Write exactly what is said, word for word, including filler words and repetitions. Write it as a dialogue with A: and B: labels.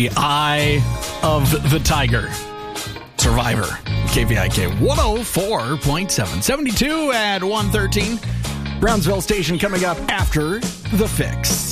A: The Eye of the Tiger. Survivor. K V I K one oh four point seven. seventy-two at one thirteen. Brownsville Station coming up after The Fix.